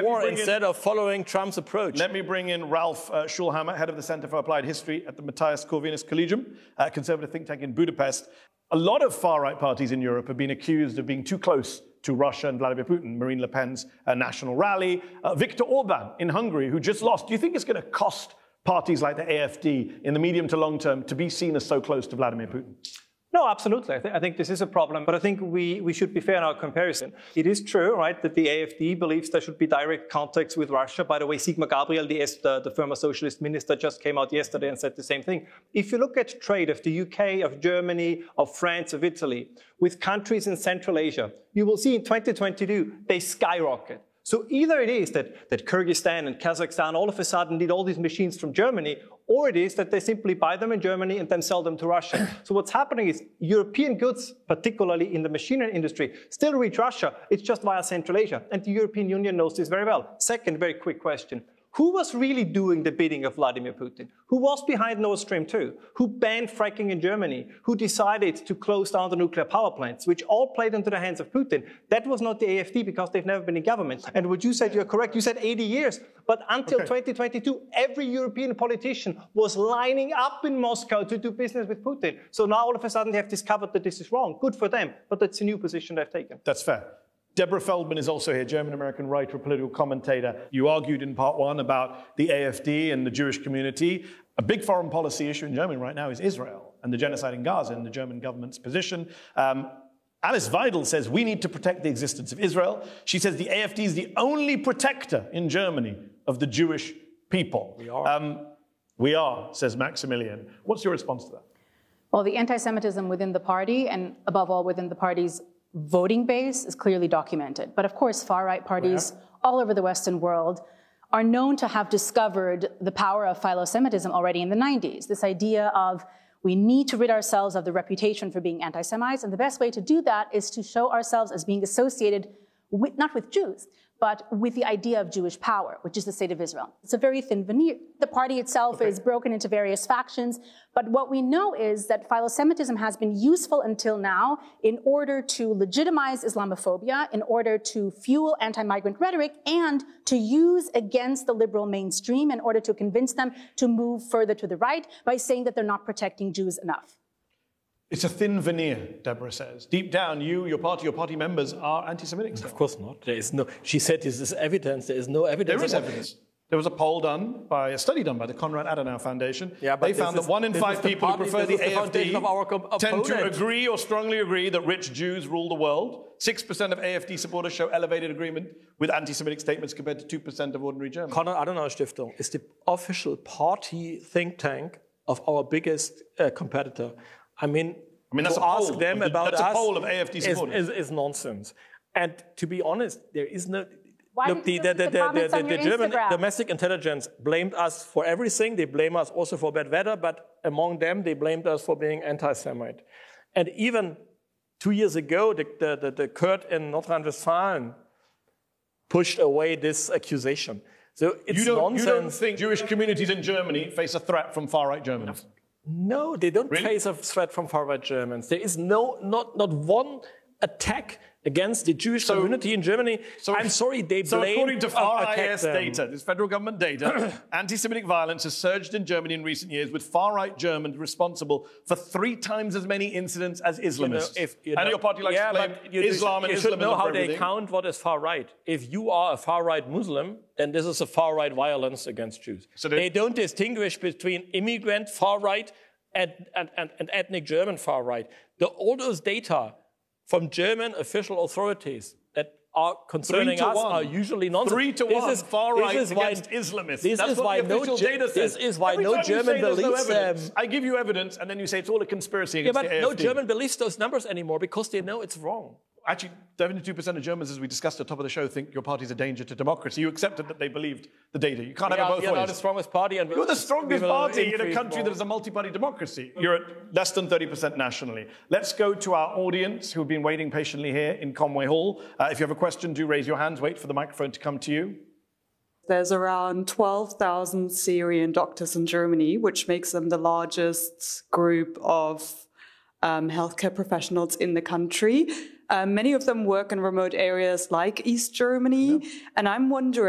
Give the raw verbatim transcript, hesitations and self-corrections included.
war instead in, of following Trump's approach. Let me bring in Ralph uh, Schulhammer, head of the Center for Applied History at the Matthias Corvinus Collegium, a conservative think tank in Budapest. A lot of far-right parties in Europe have been accused of being too close to Russia and Vladimir Putin. Marine Le Pen's uh, National Rally, uh, Viktor Orban in Hungary, who just lost. Do you think it's going to cost parties like the A F D in the medium to long term to be seen as so close to Vladimir Putin? No, absolutely. I, th- I think this is a problem, but I think we, we should be fair in our comparison. It is true, right, that the A F D believes there should be direct contacts with Russia. By the way, Sigmar Gabriel, the, the, the former socialist minister, just came out yesterday and said the same thing. If you look at trade of the U K, of Germany, of France, of Italy, with countries in Central Asia, you will see in twenty twenty-two, they skyrocket. So either it is that, that Kyrgyzstan and Kazakhstan all of a sudden need all these machines from Germany, or it is that they simply buy them in Germany and then sell them to Russia. So what's happening is European goods, particularly in the machinery industry, still reach Russia. It's just via Central Asia. And the European Union knows this very well. Second, very quick question. Who was really doing the bidding of Vladimir Putin? Who was behind Nord Stream two? Who banned fracking in Germany? Who decided to close down the nuclear power plants, which all played into the hands of Putin? That was not the A F D because they've never been in government. And what you said, you're correct. You said eighty years. But until okay. twenty twenty-two, every European politician was lining up in Moscow to do business with Putin. So now all of a sudden they have discovered that this is wrong. Good for them. But that's a new position they've taken. That's fair. Deborah Feldman is also here, German-American writer, political commentator. You argued in part one about the A F D and the Jewish community. A big foreign policy issue in Germany right now is Israel and the genocide in Gaza and the German government's position. Um, Alice Weidel says we need to protect the existence of Israel. She says the A F D is the only protector in Germany of the Jewish people. We are. Um, we are, says Maximilian. What's your response to that? Well, the anti-Semitism within the party, and above all within the party's voting base, is clearly documented. But of course, far-right parties Where? all over the Western world are known to have discovered the power of philo-Semitism already in the nineties. This idea of we need to rid ourselves of the reputation for being anti-Semites, and the best way to do that is to show ourselves as being associated with, not with Jews, but with the idea of Jewish power, which is the state of Israel. It's a very thin veneer. The party itself okay. is broken into various factions, but what we know is that philo-Semitism has been useful until now in order to legitimize Islamophobia, in order to fuel anti-migrant rhetoric, and to use against the liberal mainstream in order to convince them to move further to the right by saying that they're not protecting Jews enough. It's a thin veneer, Deborah says. Deep down, you, your party, your party members are anti-Semitic. Of course not. There is no. She said this is evidence. There is no evidence. There is evidence. There was a poll done by a study done by the Konrad Adenauer Foundation. Yeah, but they found is, that one in five people party, who prefer the A F D of tend to agree or strongly agree that rich Jews rule the world. Six percent of A F D supporters show elevated agreement with anti-Semitic statements compared to two percent of ordinary Germans. Konrad Adenauer Stiftung is the official party think tank of our biggest uh, competitor. I mean. I mean, that's to a ask poll. them That's about a us poll of A F D supporters. Is, is, is nonsense. And to be honest, there is no. Why look, the, the, the, the, the, the German domestic intelligence blamed us for everything. They blame us also for bad weather, but among them, they blamed us for being anti-Semite. And even two years ago, the, the, the, the Kurd in North Rhine-Westphalia pushed away this accusation. So it's you don't, nonsense. You don't think Jewish communities in Germany face a threat from far-right Germans? No, they don't really? face a threat from far-right Germans. There is no, not, not one attack against the Jewish so, community in Germany. So, I'm sorry, they so blame... So according to R I S them. data, this federal government data, anti-Semitic violence has surged in Germany in recent years, with far-right Germans responsible for three times as many incidents as Islamists. You know, if, you I know know, your party likes yeah, to blame you Islam and you Islamism. should know how they everything. count what is far-right. If you are a far-right Muslim, then this is a far-right violence against Jews. So they, they don't distinguish between immigrant far-right and, and, and, and ethnic German far-right. The, all those data from German official authorities that are concerning us one. are usually nonsense. Three to this one, is, far right this is against why, Islamists. This That's is what why the no official data says. This is why Every no time German you say believes no them. I give you evidence, and then you say it's all a conspiracy against yeah, but the A F D. no German believes those numbers anymore because they know it's wrong. Actually, seventy-two percent of Germans, as we discussed at the top of the show, think your party's a danger to democracy. You accepted that they believed the data. You can't we have are, it both you're ways. Not the strongest party. And you're the strongest party in a country more. that is a multi-party democracy. You're at less than thirty percent nationally. Let's go to our audience who have been waiting patiently here in Conway Hall. Uh, if you have a question, do raise your hands. Wait for the microphone to come to you. There's around twelve thousand Syrian doctors in Germany, which makes them the largest group of um, healthcare professionals in the country. Um, many of them work in remote areas like East Germany, yeah. and I'm wondering